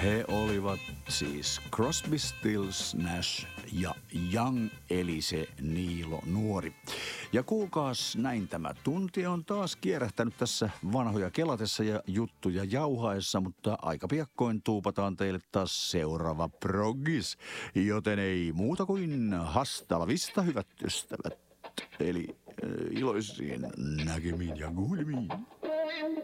He olivat siis Crosby, Stills, Nash ja Young, eli se Niilo nuori. Ja kuulkaas, näin tämä tunti on taas kierähtänyt tässä vanhoja kelatessa ja juttuja jauhaessa, mutta aika piakkoin tuupataan teille taas seuraava proggis. Joten ei muuta kuin hasta la vista, hyvät ystävät. Eli iloisiin näkemiin ja kuulemiin.